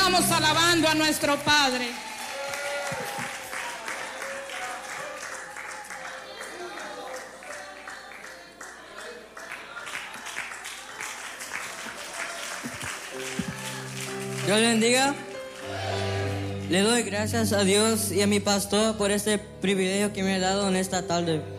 Continuamos alabando a nuestro Padre. Dios le bendiga. Le doy gracias a Dios y a mi pastor por este privilegio que me ha dado en esta tarde.